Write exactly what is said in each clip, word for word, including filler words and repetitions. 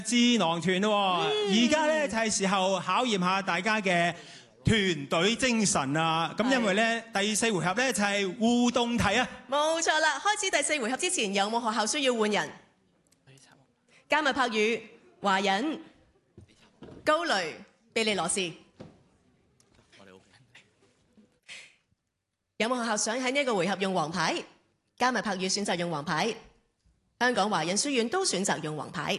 智囊團咯，而家咧就係時候考驗下大家嘅團隊精神啊！咁因為咧第四回合咧就係互動題啊！ 冇錯啦，開始第四回合之前，有冇學校需要換人？加密柏語、華仁、高雷、庇理羅士，有冇學校想喺呢一個回合用黃牌？加密柏語選擇用黃牌，香港華仁書院都選擇用黃牌。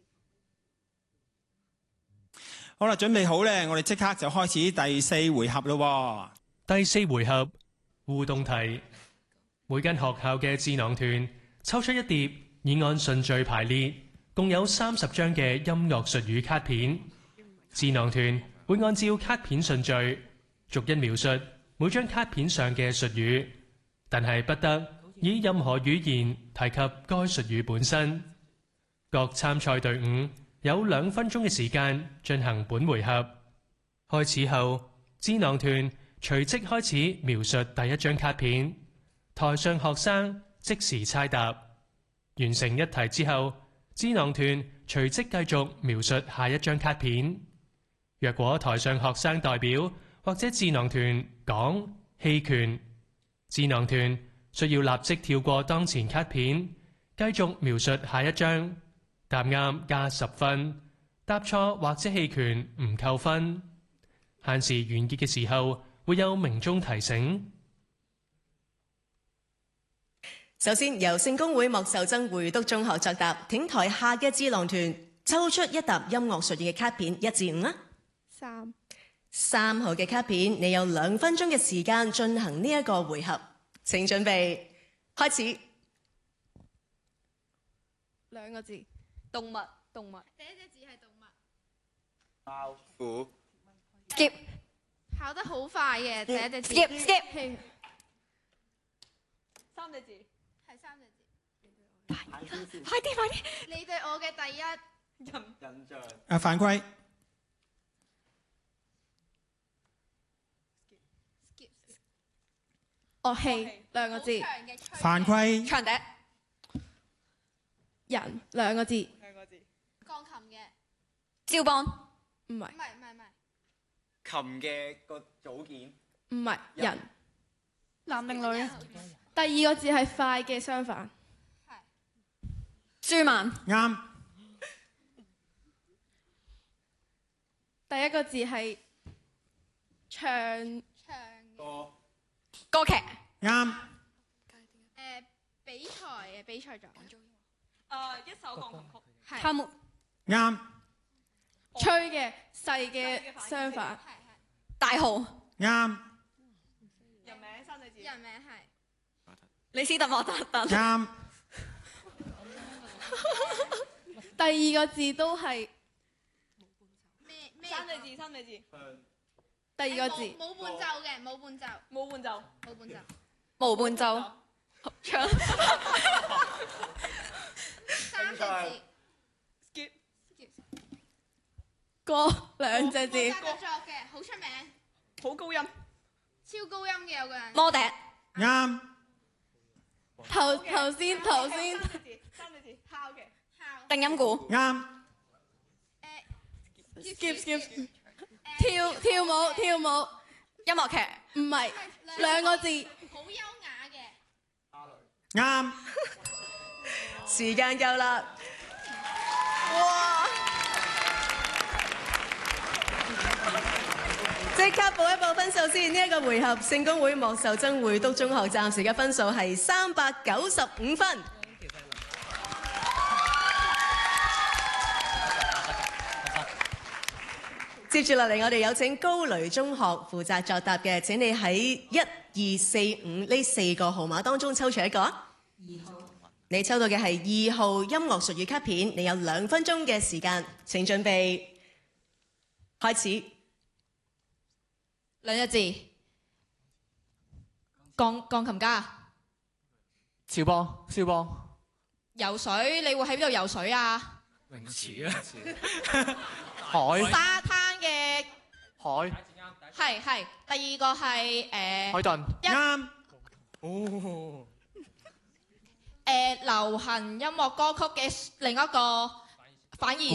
好啦，準備好咧，我哋即刻就開始第四回合咯。 第四回合互動題，每間學校嘅智囊團抽出一疊已按順序排列，共有三十張嘅音樂術語卡片。智囊團會按照卡片順序，逐一描述每張卡片上嘅術語，但係不得以任何語言提及該術語本身。各參賽隊伍有兩分鐘嘅時間進行本回合。開始後，智囊團隨即開始描述第一張卡片，台上學生即時猜答。完成一題之後，智囊團隨即繼續描述下一張卡片。若果台上學生代表或者智囊團講棄權，智囊團需要立即跳過當前卡片，繼續描述下一張。答啱加十分，答錯或者棄權唔扣分。限時完結嘅時候會有鳴鐘提醒。 首先由聖公會莫秀珍會督中學作答，挺台下嘅智囊團抽出一沓音樂術語嘅卡片，一至五啊。 三三號嘅卡片，你有兩分鐘嘅時間進行呢一個回合，請準備開始。 兩個字，動物，動物。 第一隻字係動物。 貓虎。 skip 考得好快嘅，第一隻字。 skip skip 三隻字，係三隻字。 快啲快啲！ 你對我嘅第一印印象。 啊，犯規。 樂器兩個字， 犯規。 長笛。人兩個字， 兩個字。鋼琴嘅。 肖邦。唔係。 唔係唔係唔係。 琴嘅個組件。 唔係人。男定女？第二個字係快嘅相反。 係。 舒曼。 啱。 第一個字係唱唱歌。 歌劇。 啱。 誒比賽嘅比賽作品。 誒一首鋼琴曲。 係。 哈木。 啱。 吹嘅細嘅相反。 係係。 大號。 啱。 人名三隻字。 人名係。 李斯特莫特特。 啱。 第二個字都係咩咩？ 三隻字，三隻字。第二個字冇伴奏嘅，冇伴奏。 冇伴奏。 冇伴奏。 無伴奏。合唱。 三隻字。 skip skip。 歌兩隻字。 莫扎特作嘅，好出名。 好高音。 超高音嘅有個人。 摩笛。 啱。 頭頭先頭先。 三隻字，敲嘅。敲。 定音鼓。 啱。 誒。 skip skip。跳跳舞跳舞。音樂劇。唔係兩個字。 好優雅嘅。 啱。 時間夠啦。哇！即刻報一報分數先。呢、這、一個回合，聖公會莫秀珍會督中學暫時嘅分數係三百九十五分。接住落嚟，我哋有請高雷中學負責作答嘅。請你喺一、二、四、五呢四個號碼當中抽出一個。二號。你抽到嘅係二號音樂術語卡片，你有兩分鐘嘅時間，請準備開始。 兩隻字。鋼鋼琴家。 肖邦，肖邦。 游水，你會喺邊度游水啊？ 泳池啊。海。 沙灘嘅。 海。 係係。第二個係誒。 海頓。 啱。 哦。 誒流行音樂歌曲嘅另一個反義。